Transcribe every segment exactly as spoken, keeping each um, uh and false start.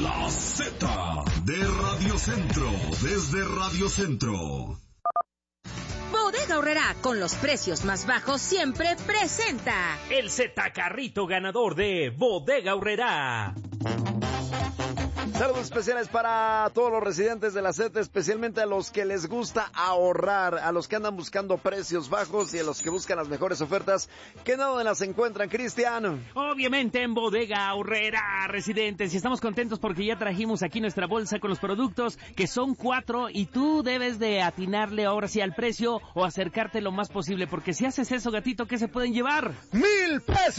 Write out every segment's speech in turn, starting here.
La Z de Radio Centro, desde Radio Centro. Bodega Aurrerá, con los precios más bajos, siempre presenta el Z Carrito ganador de Bodega Aurrerá. Saludos especiales para todos los residentes de la Z, especialmente a los que les gusta ahorrar, a los que andan buscando precios bajos y a los que buscan las mejores ofertas. ¿Qué dónde las encuentran, Cristian? Obviamente en Bodega Aurrerá, residentes, y estamos contentos porque ya trajimos aquí nuestra bolsa con los productos, que son cuatro, y tú debes de atinarle ahora sí al precio o acercarte lo más posible, porque si haces eso, gatito, ¿qué se pueden llevar? ¡Mil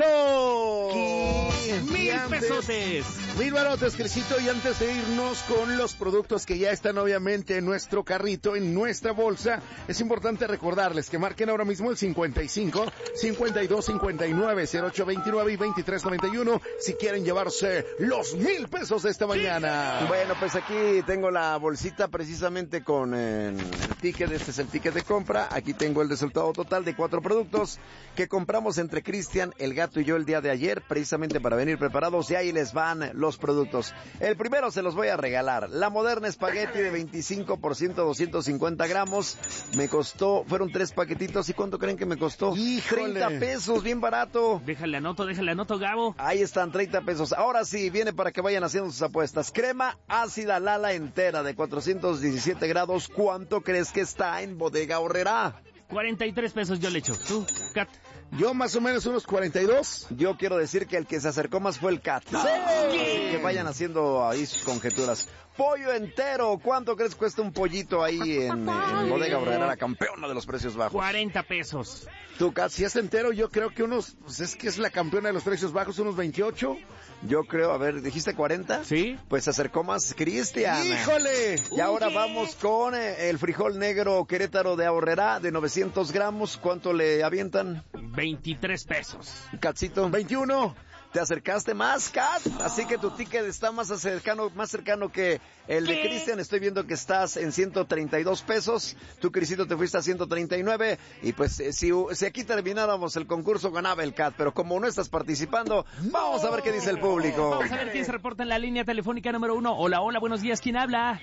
pesos! ¿Qué? ¡Mil pesotes! Mil barotes, Crisito, y antes de irnos con los productos que ya están obviamente en nuestro carrito, en nuestra bolsa, es importante recordarles que marquen ahora mismo el cincuenta y cinco, cincuenta y dos, cincuenta y nueve, cero ocho veintinueve y veintitrés noventa y uno si quieren llevarse los mil pesos de esta mañana. Bueno, pues aquí tengo la bolsita precisamente con eh, el ticket, este es el ticket de compra. Aquí tengo el resultado total de cuatro productos que compramos entre Cristian, el gato y yo el día de ayer, precisamente para venir preparados, y ahí les van los productos. El primero se los voy a regalar. La Moderna Espagueti de veinticinco por ciento, doscientos cincuenta gramos. Me costó, fueron tres paquetitos. ¿Y cuánto creen que me costó? ¡Híjole! treinta pesos, bien barato. Déjale anoto, déjale anoto, Gabo. Ahí están, treinta pesos. Ahora sí, viene para que vayan haciendo sus apuestas. Crema ácida Lala entera de cuatrocientos diecisiete grados. ¿Cuánto crees que está en Bodega Aurrerá? cuarenta y tres pesos yo le echo. ¿Tú, Cat? Yo más o menos unos cuarenta y dos. Yo quiero decir que el que se acercó más fue el Cat. ¡Sí! Que vayan haciendo ahí sus conjeturas. Pollo entero, ¿cuánto crees cuesta un pollito ahí en, en Bodega Aurrerá, la campeona de los precios bajos? cuarenta pesos. Tú, Kat, si es entero, yo creo que unos, pues es que es la campeona de los precios bajos, unos veintiocho. Yo creo, a ver, ¿dijiste cuarenta? Sí. Pues se acercó más Cristian. ¡Híjole! Y ahora vamos con eh, el frijol negro Querétaro de Aurrerá de novecientos gramos. ¿Cuánto le avientan? veintitrés pesos. Catcito. veintiuno. Te acercaste más, Cat, así que tu ticket está más cercano, más cercano que el de Cristian. Estoy viendo que estás en ciento treinta y dos pesos. Tú, Crisito, te fuiste a ciento treinta y nueve. Y pues, eh, si, si aquí termináramos el concurso, ganaba el Cat. Pero como no estás participando, vamos a ver qué dice el público. Vamos a ver quién se reporta en la línea telefónica número uno. Hola, hola, buenos días, ¿quién habla?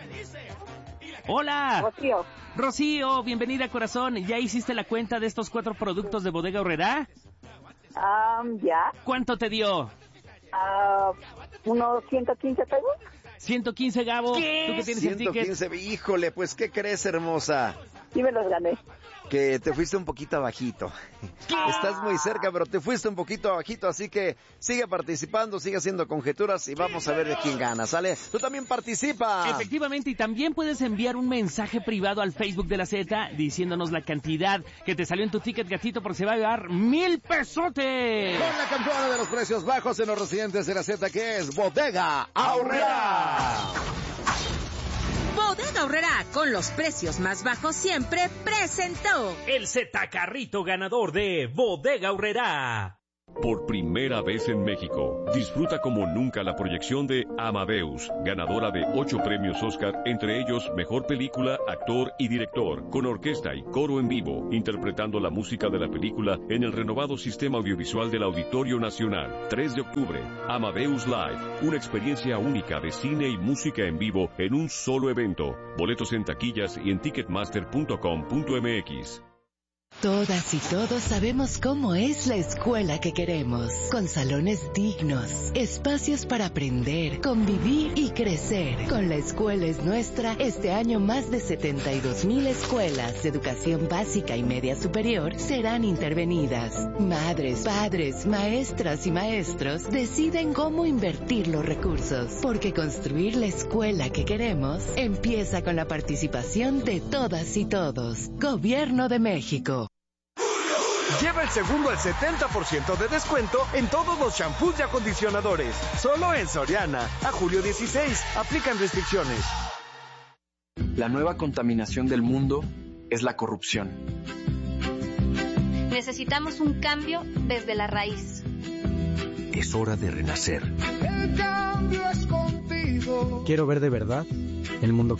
Hola. Rocío. Rocío, bienvenida, corazón. ¿Ya hiciste la cuenta de estos cuatro productos de Bodega Aurrerá? Um, ya. ¿Cuánto te dio? Uh, unos ciento quince pesos. ciento quince, Gabo. ¿Qué? ¿Tú que tienes ciento quince, el ticket? híjole, pues, ¿qué crees, hermosa? Sí me los gané. Que te fuiste un poquito abajito. Estás muy cerca, pero te fuiste un poquito abajito, así que sigue participando, sigue haciendo conjeturas y vamos a ver de quién gana, ¿sale? Tú también participa. Efectivamente, y también puedes enviar un mensaje privado al Facebook de la Z diciéndonos la cantidad que te salió en tu ticket, gatito, porque se va a llevar mil pesotes. Con la campeona de los precios bajos en los residentes de la Z, que es Bodega Aurrerá. Bodega Aurrerá, con los precios más bajos siempre, presentó el Z Carrito ganador de Bodega Aurrerá. Por primera vez en México, disfruta como nunca la proyección de Amadeus, ganadora de ocho premios Oscar, entre ellos Mejor Película, Actor y Director, con orquesta y coro en vivo, interpretando la música de la película en el renovado sistema audiovisual del Auditorio Nacional. tres de octubre, Amadeus Live, una experiencia única de cine y música en vivo en un solo evento. Boletos en taquillas y en ticketmaster punto com punto m x. Todas y todos sabemos cómo es la escuela que queremos, con salones dignos, espacios para aprender, convivir y crecer. Con La Escuela es Nuestra, este año más de setenta y dos mil escuelas de educación básica y media superior serán intervenidas. Madres, padres, maestras y maestros deciden cómo invertir los recursos, porque construir la escuela que queremos empieza con la participación de todas y todos. Gobierno de México. Lleva el segundo al setenta por ciento de descuento en todos los shampoos y acondicionadores. Solo en Soriana. A julio dieciséis. Aplican restricciones. La nueva contaminación del mundo es la corrupción. Necesitamos un cambio desde la raíz. Es hora de renacer. El cambio es contigo. Quiero ver de verdad el mundo